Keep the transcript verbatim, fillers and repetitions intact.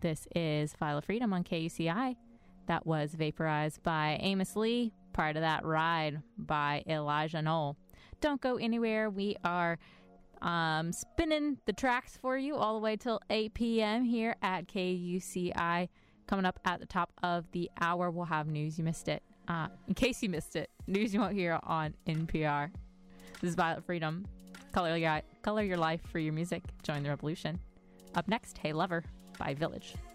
This is File of Freedom on K U C I. That was Vaporized by Amos Lee. Prior to that, Ride by Elijah Knoll. Don't go anywhere. We are um, spinning the tracks for you all the way till eight p.m. here at K U C I. Coming up at the top of the hour, we'll have news you missed it. Uh, in case you missed it, news you won't hear on N P R. This is Violet Freedom. Color your, color your life for your music. Join the revolution. Up next, Hey Lover by Village.